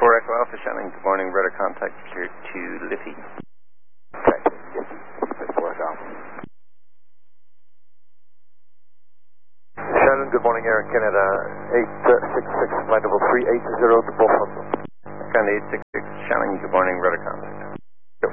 4 Echo Alpha Shannon, good morning, radar contact clear to Liffey. Okay, Liffey, 4 Echo Alpha. Shannon, good morning, Air Canada 866, flight level 380 to Buffalo. Canada 866, Shannon, good morning, radar contact.